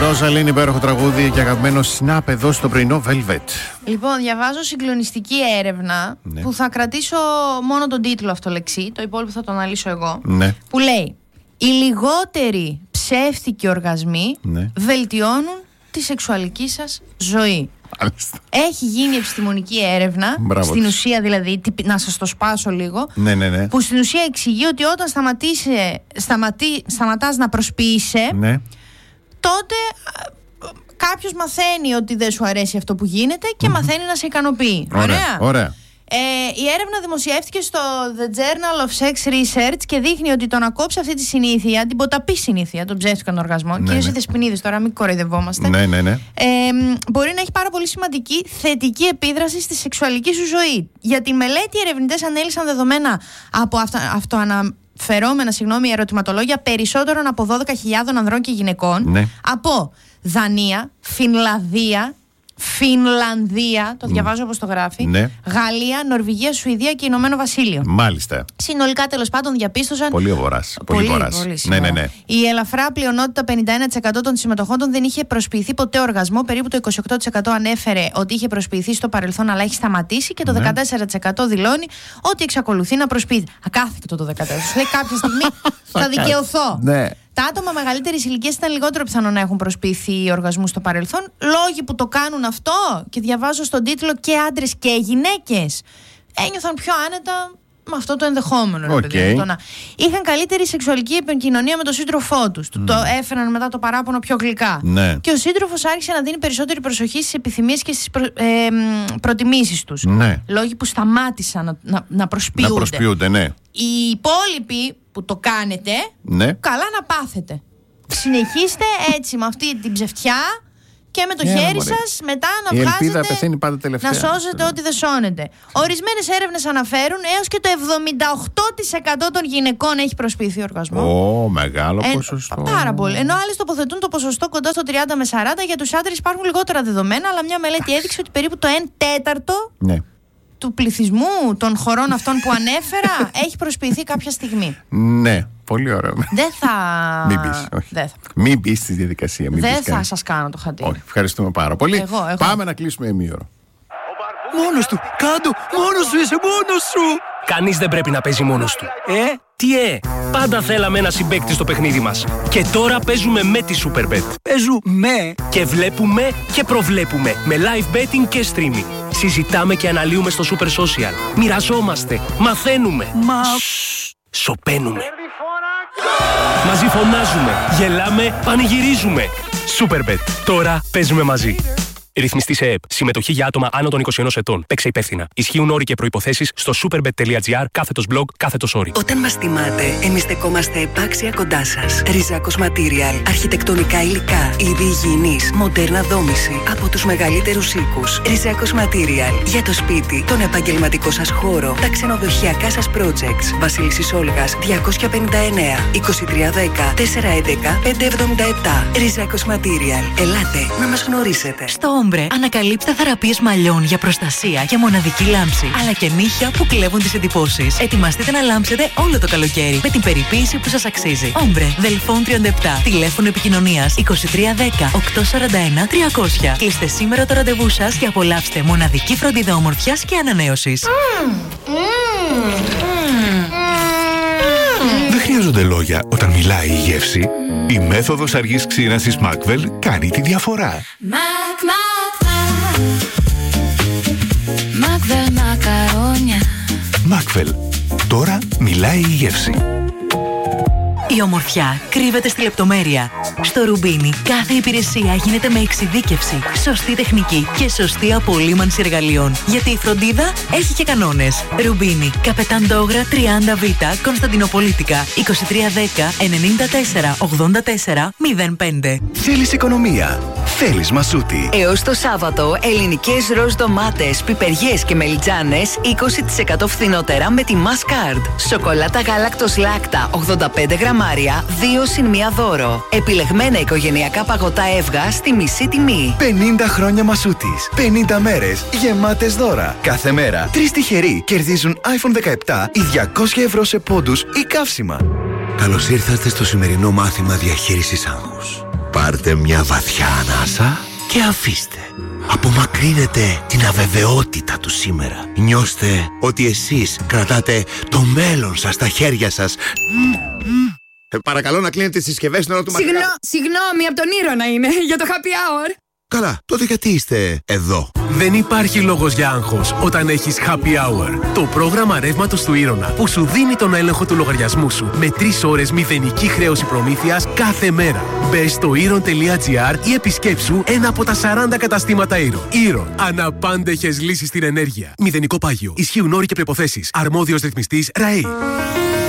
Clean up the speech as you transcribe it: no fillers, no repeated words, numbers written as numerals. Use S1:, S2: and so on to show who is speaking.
S1: Ροζαλίν, υπέροχο τραγούδι και αγαπημένο Snap εδώ στο πρωινό Velvet.
S2: Λοιπόν, διαβάζω συγκλονιστική έρευνα που θα κρατήσω μόνο τον τίτλο αυτό λεξί, το υπόλοιπο θα το αναλύσω εγώ. Που λέει: οι λιγότεροι ψεύτικοι οργασμοί βελτιώνουν τη σεξουαλική σας ζωή. Έχει γίνει επιστημονική έρευνα. Στην ουσία, δηλαδή, να σας το σπάσω λίγο. Που στην ουσία εξηγεί ότι όταν σταματάς να προσποιείσαι, τότε κάποιος μαθαίνει ότι δεν σου αρέσει αυτό που γίνεται και μαθαίνει να σε ικανοποιεί. Ωραία. Η έρευνα δημοσιεύτηκε στο The Journal of Sex Research και δείχνει ότι το να κόψει αυτή τη συνήθεια, την ποταπή συνήθεια, τον ψεύτικο οργασμό, κυρίως οι θεσποινίδες, τώρα μην κοροϊδευόμαστε, μπορεί να έχει πάρα πολύ σημαντική θετική επίδραση στη σεξουαλική σου ζωή. Για τη μελέτη, οι ερευνητές ανέλυσαν δεδομένα από αυτοαναφερόμενα ερωτηματολόγια περισσότερων από 12.000 ανδρών και γυναικών από Δανία, Φινλανδία, το διαβάζω όπως το γράφει, Γαλλία, Νορβηγία, Σουηδία και Ηνωμένο Βασίλειο.
S1: Μάλιστα.
S2: Συνολικά, τέλος πάντων, διαπίστωσαν.
S1: Πολύ βορράς.
S2: Η ελαφρά πλειονότητα, 51% των συμμετοχόντων, δεν είχε προσποιηθεί ποτέ οργασμό. Περίπου το 28% ανέφερε ότι είχε προσποιηθεί στο παρελθόν, αλλά έχει σταματήσει. Και το 14% δηλώνει ότι εξακολουθεί να προσποιείται. Ακάθεκτο το 14%. Λέει κάποια στιγμή θα δικαιωθώ. Τα άτομα μεγαλύτερης ηλικίας ήταν λιγότερο πιθανό να έχουν προσποιηθεί οργασμούς στο παρελθόν. Λόγοι που το κάνουν αυτό, και διαβάζω στον τίτλο, και άντρες και γυναίκες ένιωθαν πιο άνετα με αυτό το ενδεχόμενο. Είχαν καλύτερη σεξουαλική επικοινωνία με τον σύντροφό τους. Το έφεραν μετά το παράπονο πιο γλυκά. Και ο σύντροφος άρχισε να δίνει περισσότερη προσοχή στις επιθυμίες και στις προτιμήσεις τους. Λόγοι που σταμάτησαν να προσποιούνται. Οι υπόλοιποι που το κάνετε, καλά να πάθετε. Συνεχίστε έτσι με αυτή την ψευτιά και με το χέρι σας μετά να βγάζετε, να σώζετε ό,τι δεν σώνεται. Ορισμένες έρευνες αναφέρουν έως και το 78% των γυναικών έχει προσποιηθεί οργασμό.
S1: Μεγάλο ποσοστό.
S2: Πάρα πολύ. Ενώ άλλες τοποθετούν το ποσοστό κοντά στο 30 με 40. Για τους άντρες υπάρχουν λιγότερα δεδομένα, αλλά μια μελέτη έδειξε ότι περίπου το 1/4 του πληθυσμού των χωρών αυτών που ανέφερα έχει προσποιηθεί κάποια στιγμή.
S1: Ναι, πολύ ωραίο.
S2: Δεν θα.
S1: Μην μπει στη διαδικασία.
S2: Δεν θα σας κάνω το χατήρι.
S1: Όχι, ευχαριστούμε πάρα πολύ.
S2: Εγώ.
S1: Πάμε να κλείσουμε ημίωρο.
S3: Μόνος του, κάτω, μόνος σου είσαι, μόνος σου.
S4: Κανείς δεν πρέπει να παίζει μόνος του. Τι πάντα θέλαμε ένα συμπαίκτη στο παιχνίδι μας. Και τώρα παίζουμε με τη Superbet.
S3: Παίζουμε.
S4: Και βλέπουμε και προβλέπουμε με live betting και streaming. Συζητάμε και αναλύουμε στο Super Social. Μοιραζόμαστε, μαθαίνουμε. Σωπαίνουμε. Μαζί φωνάζουμε, γελάμε, πανηγυρίζουμε. Superbet. Τώρα παίζουμε μαζί. Ρυθμιστή σε ΕΕΠ. Συμμετοχή για άτομα άνω των 21 ετών. Παίξε υπεύθυνα. Ισχύουν όροι και προϋποθέσεις στο superbet.gr/blog/όροι.
S5: Όταν μας τιμάτε, εμείς στεκόμαστε επάξια κοντά σας. Ριζάκος Material. Αρχιτεκτονικά υλικά. Είδη υγιεινής. Μοντέρνα δόμηση. Από τους μεγαλύτερους οίκους. Ριζάκος Material. Για το σπίτι, τον επαγγελματικό σας χώρο, τα ξενοδοχειακά σας projects. Βασίλισσης Όλγας 259 2310 411 577. Ριζάκος Material. Ελάτε να μας γνωρίσετε.
S6: Στο Ombre ανακαλύψτε θεραπείες μαλλιών για προστασία και μοναδική λάμψη, αλλά και νύχια που κλέβουν τις εντυπώσεις. Ετοιμαστείτε να λάμψετε όλο το καλοκαίρι με την περιποίηση που σας αξίζει. Ombre, Δελφών 37, τηλέφωνο επικοινωνίας 2310 841 300. Κλείστε σήμερα το ραντεβού σας και απολαύστε μοναδική φροντίδα ομορφιάς και ανανέωσης.
S7: Δεν χρειάζονται λόγια όταν μιλάει η γεύση. Η μέθοδος αργής ξύρανσης Macvel κάνει τη διαφορά.
S8: Macvel μακαρόνια.
S7: Macvel. Τώρα μιλάει η γεύση.
S6: Η ομορφιά κρύβεται στη λεπτομέρεια. Στο Ρουμπίνι κάθε υπηρεσία γίνεται με εξειδίκευση, σωστή τεχνική και σωστή απολύμανση εργαλείων. Γιατί η φροντίδα έχει και κανόνες. Ρουμπίνι, Καπετάν Ντόγρα 30Β, Κωνσταντινοπολίτικα, 2310 94 84 05.
S7: Θέλεις οικονομία. Θέλεις Μασούτη.
S5: Έως το Σάββατο, ελληνικές ροζ ντομάτες, πιπεριές και μελιτζάνες 20% φθηνότερα με τη Masscard. Σοκολάτα γάλακτος Λάκτα 85 γραμμάρια, 2 συν 1 δώρο. Επιλεγμένα οικογενειακά παγωτά Εύγα στη μισή τιμή.
S7: 50 χρόνια Μασούτης. 50 μέρες γεμάτες δώρα. Κάθε μέρα 3 τυχεροί κερδίζουν iPhone 17 ή 200 ευρώ σε πόντους ή καύσιμα.
S9: Καλώς ήρθατε στο σημερινό μάθημα διαχείρισης άγχους. Πάρτε μια βαθιά ανάσα και αφήστε. Απομακρύνετε την αβεβαιότητα του σήμερα. Νιώστε ότι εσείς κρατάτε το μέλλον σας στα χέρια σας.
S1: Παρακαλώ να κλείνετε τις συσκευές στην ώρα του μαθητή.
S10: Συγγνώμη, από τον Ήρωνα είναι, για το happy hour.
S9: Καλά, τότε γιατί είστε εδώ?
S4: Δεν υπάρχει λόγος για άγχος όταν έχεις Happy Hour. Το πρόγραμμα ρεύματος του Ήρωνα που σου δίνει τον έλεγχο του λογαριασμού σου με 3 ώρες μηδενική χρέωση προμήθειας κάθε μέρα. Μπες στο Iron.gr ή επισκέψου ένα από τα 40 καταστήματα Iron. Iron. Αναπάντεχες λύσεις στην ενέργεια. Μηδενικό πάγιο. Ισχύουν όροι και προϋποθέσεις. Αρμόδιος ρυθμιστής ΡΑΕ.